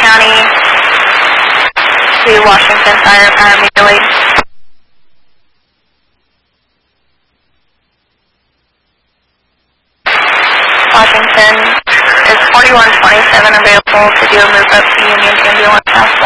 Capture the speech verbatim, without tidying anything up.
County to Washington Fire Paramedic Lead. Washington is forty-one twenty-seven available to do a move up to Union Ambulance House